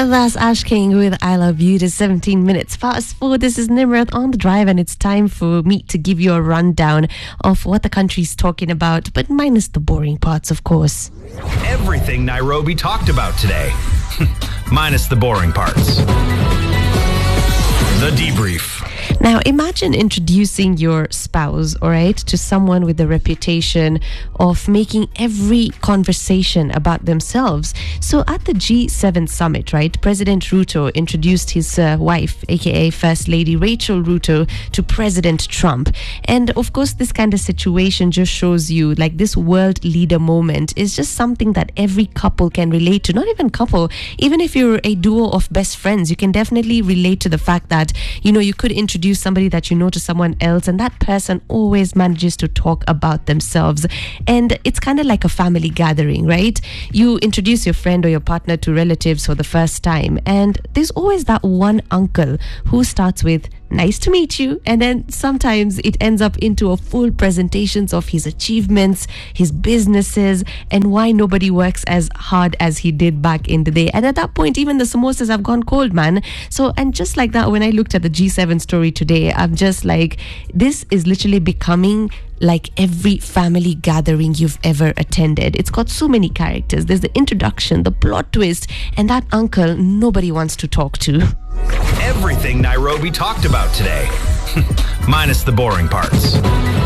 That's Ash King with I Love You. It is 17 minutes past 4. This is Nimrat on the drive, and it's time for me to give you a rundown of what the country's talking about, but minus the boring parts, of course. Everything Nairobi talked about today, minus the boring parts. The debrief. Now, imagine introducing your spouse, all right, to someone with the reputation of making every conversation about themselves. So at the G7 summit, right, President Ruto introduced his wife, aka First Lady Rachel Ruto, to President Trump. And of course, this kind of situation just shows you like this world leader moment is just something that every couple can relate to. Not even couple, even if you're a duo of best friends, you can definitely relate to the fact that, you know, you could introduce somebody that you know to someone else, and that person always manages to talk about themselves. And it's kind of like a family gathering, right? You introduce your friend or your partner to relatives for the first time, and there's always that one uncle who starts with "nice to meet you," and then sometimes it ends up into a full presentations of his achievements, his businesses, and why nobody works as hard as he did back in the day. And at that point, even the samosas have gone cold, man. So, and just like that, when I looked at the G7 story today, I'm just like, this is literally becoming like every family gathering you've ever attended. It's got so many characters. There's the introduction, the plot twist, and that uncle nobody wants to talk to. Everything Nairobi talked about today, minus the boring parts.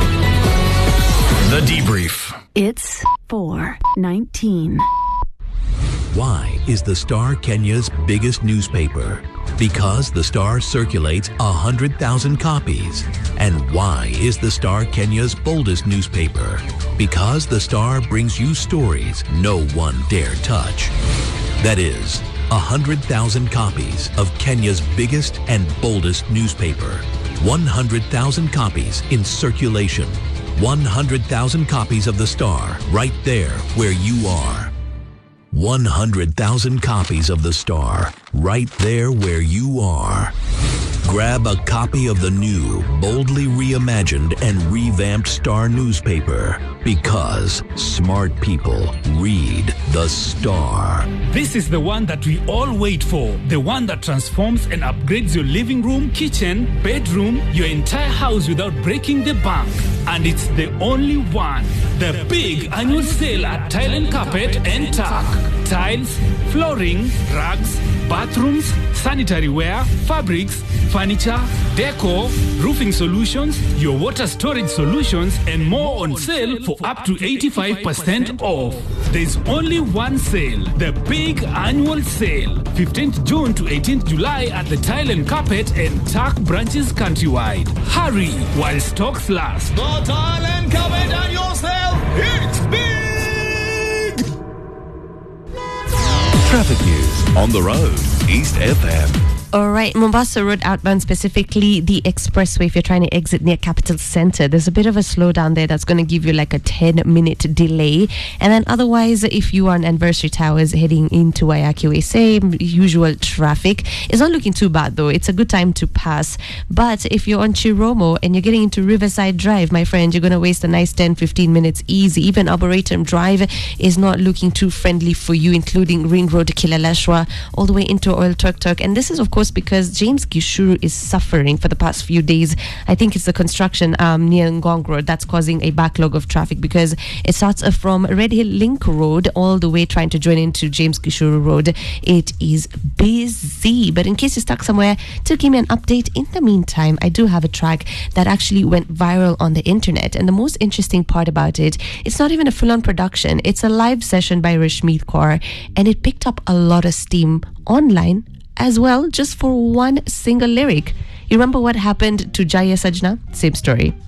The debrief. It's 4:19. Why is the Star Kenya's biggest newspaper? Because the Star circulates 100,000 copies. And why is the Star Kenya's boldest newspaper? Because the Star brings you stories no one dare touch. That is 100,000 copies of Kenya's biggest and boldest newspaper. 100,000 copies in circulation. 100,000 copies of the Star right there where you are. 100,000 copies of the Star right there where you are. Grab a copy of the new, boldly reimagined and revamped Star newspaper, because smart people read the Star. This is the one that we all wait for. The one that transforms and upgrades your living room, kitchen, bedroom, your entire house without breaking the bank. And it's the only one. The big annual sale at Tile and Carpet and Tack. Tiles, flooring, rugs, bathrooms, sanitary ware, fabrics, furniture, decor, roofing solutions, your water storage solutions, and more on sale for up to 85% off. There's only one sale, the big annual sale, 15th June to 18th July at the Tile and Carpet and Tack branches countrywide. Hurry while stocks last. The Tile and Carpet annual sale, it's big! Traffic news on the road, East FM. All right, Mombasa Road outbound, specifically the expressway, if you're trying to exit near Capital Center, there's a bit of a slowdown there that's going to give you like a 10-minute delay. And then otherwise, if you are on Anniversary Towers heading into Wayaki Way, same usual traffic. It's not looking too bad though. It's a good time to pass. But if you're on Chiromo and you're getting into Riverside Drive, my friend, you're going to waste a nice 10-15 minutes easy. Even Arboretum Drive is not looking too friendly for you, including Ring Road, Kilaleshwa, all the way into Oil Tuk. And this is, of course, because James Gishuru is suffering for the past few days. I think it's the construction near Ngong Road that's causing a backlog of traffic, because it starts from Red Hill Link Road all the way trying to join into James Gishuru Road. It is busy. But in case you're stuck somewhere, to give me an update, in the meantime, I do have a track that actually went viral on the internet. And the most interesting part about it, it's not even a full-on production. It's a live session by Rashmeet Kaur, and it picked up a lot of steam online as well, just for one single lyric. You remember what happened to Jaya Sajna? Same story.